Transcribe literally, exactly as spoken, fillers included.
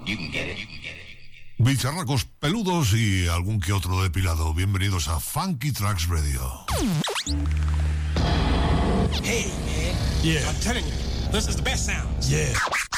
You can get it. Bicharracos peludos y algún que otro depilado. Bienvenidos a Funky Tracks Radio. Hey, man. Yeah. I'm telling you, this is the best sound. Yeah.